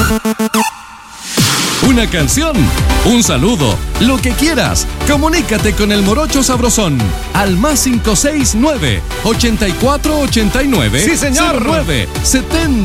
Una canción, un saludo, lo que quieras. Comunícate con el Morocho Sabrosón al +569 8489 ¡Sí, señor! 09 70